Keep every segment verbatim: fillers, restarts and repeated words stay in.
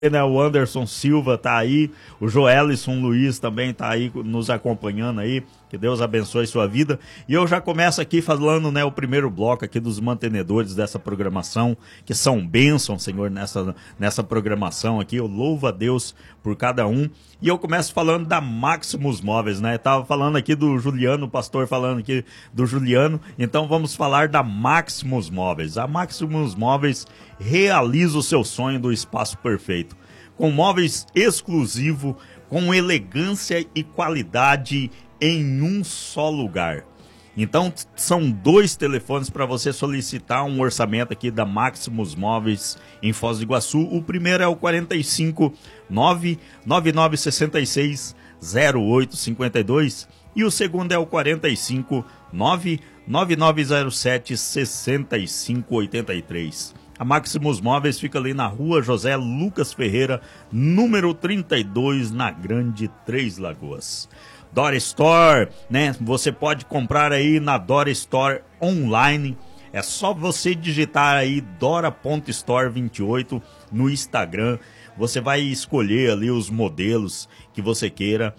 Né, o Anderson Silva tá aí, o Joelison Luiz também tá aí nos acompanhando aí, que Deus abençoe sua vida. E eu já começo aqui falando, né, o primeiro bloco aqui dos mantenedores dessa programação, que são bênçãos, Senhor, nessa, nessa programação aqui. Eu louvo a Deus por cada um. E eu começo falando da Maximus Móveis, né? Eu tava falando aqui do Juliano, o pastor falando aqui do Juliano. Então vamos falar da Maximus Móveis. A Maximus Móveis realiza o seu sonho do espaço perfeito, com móveis exclusivos, com elegância e qualidade em um só lugar. Então são dois telefones para você solicitar um orçamento aqui da Maximus Móveis em Foz do Iguaçu. O primeiro é o quarenta e cinco, nove nove nove seis seis, zero oito cinco dois e o segundo é o quarenta e cinco, nove nove nove zero sete, seis cinco oito três. A Maximus Móveis fica ali na rua José Lucas Ferreira, número trinta e dois, na Grande Três Lagoas. Dora Store, né? Você pode comprar aí na Dora Store online. É só você digitar aí dora ponto store vinte e oito no Instagram. Você vai escolher ali os modelos que você queira.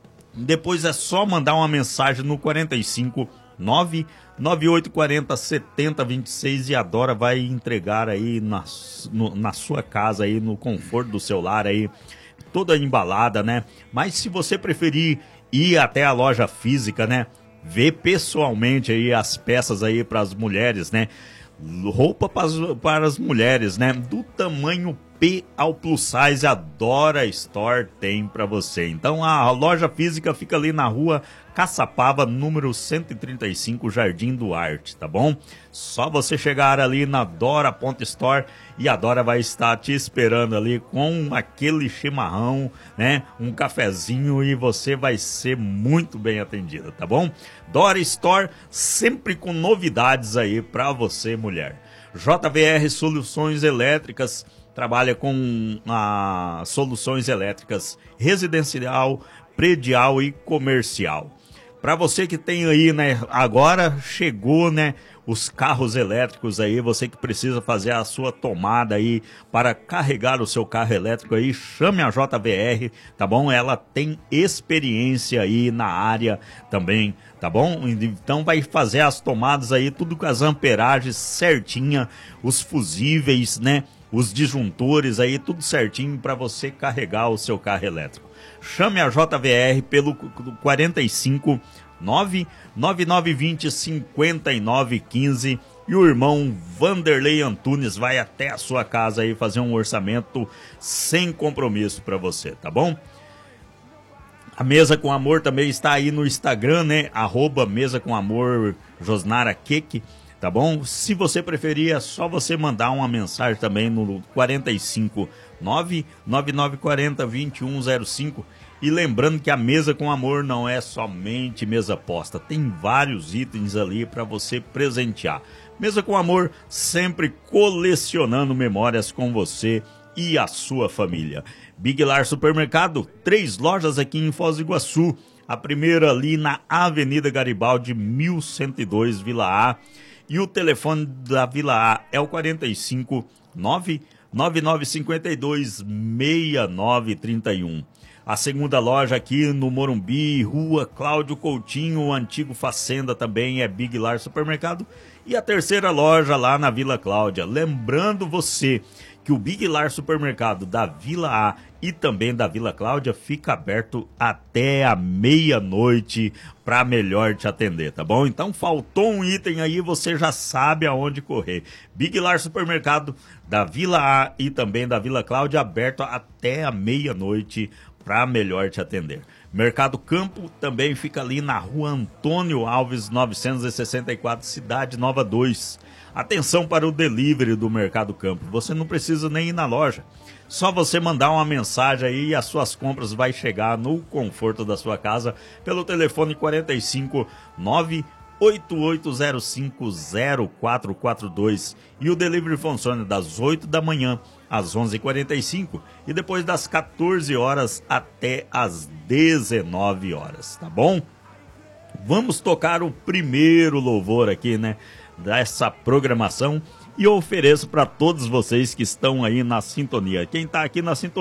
Depois é só mandar uma mensagem no quarenta e cinco, nove nove oito quatro zero, sete zero dois seis e a Dora vai entregar aí na, no, na sua casa, aí no conforto do seu lar, aí, toda embalada, né? Mas se você preferir ir até a loja física, né? Ver pessoalmente aí as peças aí para as mulheres, né? Roupa para as, para as mulheres, né? Do tamanho P ao plus size, a Dora Store tem para você. Então a loja física fica ali na rua Caçapava, número cento e trinta e cinco, Jardim Duarte, tá bom? Só você chegar ali na Dora ponto store e a Dora vai estar te esperando ali com aquele chimarrão, né? Um cafezinho e você vai ser muito bem atendida, tá bom? Dora Store sempre com novidades aí para você, mulher. J V R Soluções Elétricas trabalha com ah, soluções elétricas residencial, predial e comercial. Para você que tem aí, né, agora chegou, né, os carros elétricos aí, você que precisa fazer a sua tomada aí para carregar o seu carro elétrico aí, chame a J V R, tá bom? Ela tem experiência aí na área também, tá bom? Então vai fazer as tomadas aí, tudo com as amperagens certinha, os fusíveis, né? Os disjuntores aí, tudo certinho para você carregar o seu carro elétrico. Chame a J V R pelo quarenta e cinco, nove nove nove dois zero, cinco nove um cinco e o irmão Vanderlei Antunes vai até a sua casa aí fazer um orçamento sem compromisso para você, tá bom? A Mesa com Amor também está aí no Instagram, né? Arroba Mesa com Amor Josnara Keke, tá bom? Se você preferir, é só você mandar uma mensagem também no quarenta e cinco, nove nove nove quatro zero, dois um zero cinco. E lembrando que a Mesa com Amor não é somente mesa posta, tem vários itens ali para você presentear. Mesa com Amor, sempre colecionando memórias com você e a sua família. Big Lar Supermercado, três lojas aqui em Foz do Iguaçu. A primeira ali na Avenida Garibaldi, mil cento e dois, Vila A. E o telefone da Vila A é o quarenta e cinco, nove nove nove cinco dois, seis nove três um. A segunda loja aqui no Morumbi, Rua Cláudio Coutinho, o antigo Facenda, também é Big Lar Supermercado. E a terceira loja lá na Vila Cláudia. Lembrando você que o Big Lar Supermercado da Vila A e também da Vila Cláudia fica aberto até a meia-noite para melhor te atender, tá bom? Então faltou um item aí, você já sabe aonde correr. Big Lar Supermercado da Vila A e também da Vila Cláudia aberto até a meia-noite para melhor te atender. Mercado Campo também fica ali na Rua Antônio Alves, novecentos e sessenta e quatro, Cidade Nova dois. Atenção para o delivery do Mercado Campo. Você não precisa nem ir na loja. Só você mandar uma mensagem aí e as suas compras vai chegar no conforto da sua casa pelo telefone quarenta e cinco, nove oito oito zero cinco zero quatro quatro dois. E o delivery funciona das oito da manhã às onze e quarenta e cinco e depois das quatorze horas até às dezenove horas, tá bom? Vamos tocar o primeiro louvor aqui, né, dessa programação. e eu ofereço para todos vocês que estão aí na sintonia. Quem está aqui na sintonia